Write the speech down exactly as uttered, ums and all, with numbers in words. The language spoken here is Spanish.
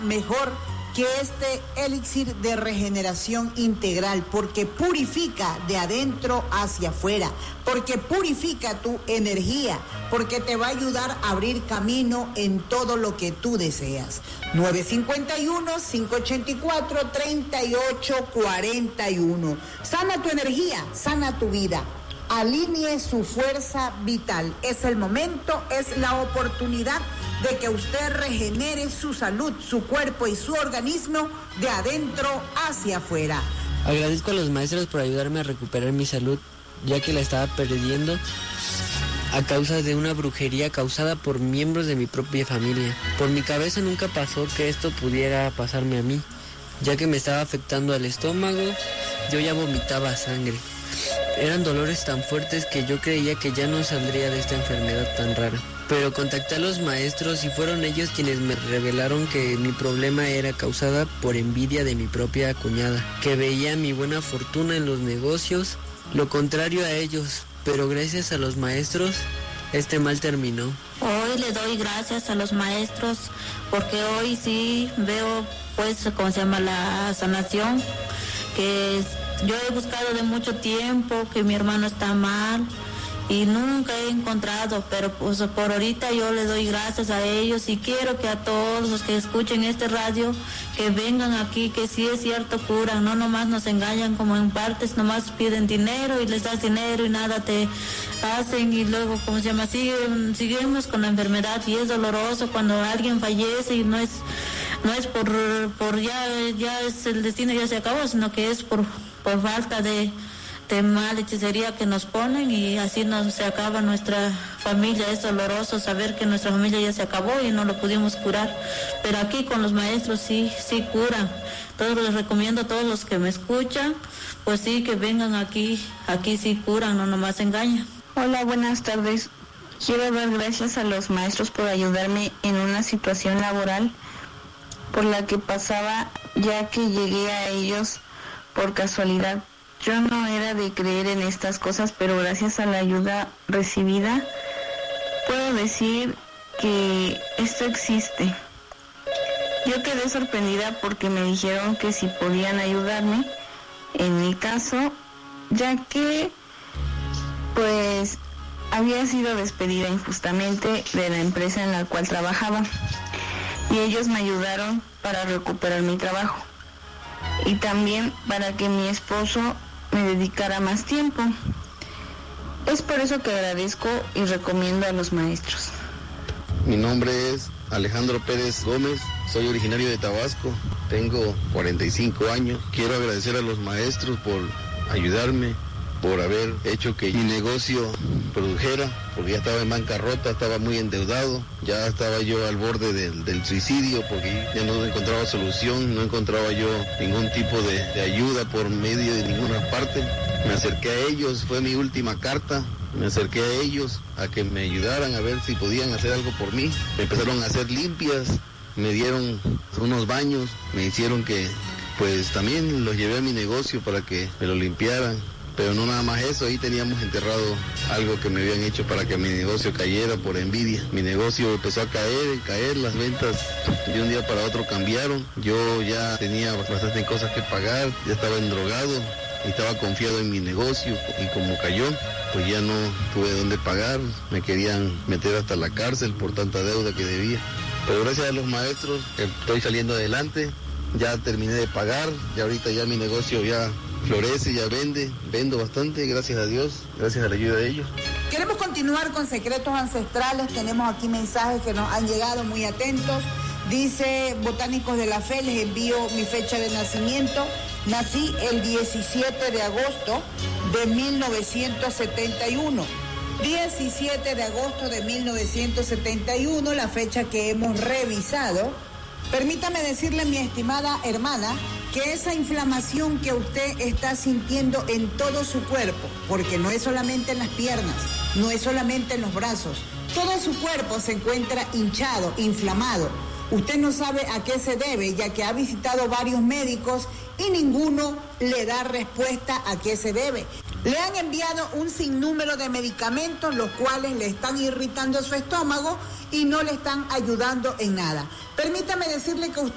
mejor que este elixir de regeneración integral, porque purifica de adentro hacia afuera, porque purifica tu energía, porque te va a ayudar a abrir camino en todo lo que tú deseas. nueve cinco uno, cinco ocho cuatro, tres ocho cuatro uno. Sana tu energía, sana tu vida. Alinee su fuerza vital. Es el momento, es la oportunidad de que usted regenere su salud, su cuerpo y su organismo de adentro hacia afuera. Agradezco a los maestros por ayudarme a recuperar mi salud, ya que la estaba perdiendo a causa de una brujería causada por miembros de mi propia familia. Por mi cabeza nunca pasó que esto pudiera pasarme a mí, ya que me estaba afectando al estómago, yo ya vomitaba sangre. Eran dolores tan fuertes que yo creía que ya no saldría de esta enfermedad tan rara. Pero contacté a los maestros y fueron ellos quienes me revelaron que mi problema era causada por envidia de mi propia cuñada, que veía mi buena fortuna en los negocios, lo contrario a ellos, pero gracias a los maestros, este mal terminó. Hoy le doy gracias a los maestros porque hoy sí veo, pues, ¿cómo se llama? La sanación, que yo he buscado de mucho tiempo, que mi hermano está mal y nunca he encontrado, pero pues por ahorita yo le doy gracias a ellos y quiero que a todos los que escuchen este radio, que vengan aquí, que sí es cierto curan, no nomás nos engañan como en partes, nomás piden dinero y les das dinero y nada te hacen y luego, ¿cómo se llama? Siguen, seguimos con la enfermedad y es doloroso cuando alguien fallece y no es, no es por, por ya, ya es el destino, ya se acabó, sino que es por, por falta de de mala hechicería que nos ponen y así nos se acaba nuestra familia. Es doloroso saber que nuestra familia ya se acabó y no lo pudimos curar, pero aquí con los maestros sí, sí curan. Entonces les recomiendo a todos los que me escuchan, pues sí, que vengan aquí, aquí sí curan, no nomás engañan. Hola, buenas tardes. Quiero dar gracias a los maestros por ayudarme en una situación laboral por la que pasaba, ya que llegué a ellos por casualidad. Yo no era de creer en estas cosas, pero gracias a la ayuda recibida, puedo decir que esto existe. Yo quedé sorprendida porque me dijeron que si podían ayudarme, en mi caso, ya que, pues, había sido despedida injustamente de la empresa en la cual trabajaba. Y ellos me ayudaron para recuperar mi trabajo. Y también para que mi esposo me dedicara más tiempo. Es por eso que agradezco y recomiendo a los maestros. Mi nombre es Alejandro Pérez Gómez, soy originario de Tabasco, tengo cuarenta y cinco años. Quiero agradecer a los maestros por ayudarme, por haber hecho que mi negocio produjera, porque ya estaba en bancarrota, estaba muy endeudado, ya estaba yo al borde del, del suicidio, porque ya no encontraba solución, no encontraba yo ningún tipo de, de ayuda por medio de ninguna parte. Me acerqué a ellos, fue mi última carta, me acerqué a ellos a que me ayudaran a ver si podían hacer algo por mí. Me empezaron a hacer limpias, me dieron unos baños, me hicieron que, pues también los llevé a mi negocio para que me lo limpiaran. Pero no nada más eso, ahí teníamos enterrado algo que me habían hecho para que mi negocio cayera por envidia. Mi negocio empezó a caer, a caer, las ventas de un día para otro cambiaron. Yo ya tenía bastantes cosas que pagar, ya estaba endrogado y estaba confiado en mi negocio y como cayó, pues ya no tuve dónde pagar. Me querían meter hasta la cárcel por tanta deuda que debía. Pero gracias a los maestros estoy saliendo adelante, ya terminé de pagar, ya ahorita ya mi negocio ya florece, ya vende, vendo bastante, gracias a Dios, gracias a la ayuda de ellos. Queremos continuar con secretos ancestrales, tenemos aquí mensajes que nos han llegado muy atentos. Dice, Botánicos de la Fe, les envío mi fecha de nacimiento. Nací el diecisiete de agosto de mil novecientos setenta y uno. diecisiete de agosto de mil novecientos setenta y uno, la fecha que hemos revisado. Permítame decirle, mi estimada hermana, que esa inflamación que usted está sintiendo en todo su cuerpo, porque no es solamente en las piernas, no es solamente en los brazos, todo su cuerpo se encuentra hinchado, inflamado. Usted no sabe a qué se debe, ya que ha visitado varios médicos y ninguno le da respuesta a qué se debe. Le han enviado un sinnúmero de medicamentos, los cuales le están irritando su estómago y no le están ayudando en nada. Permítame decirle que usted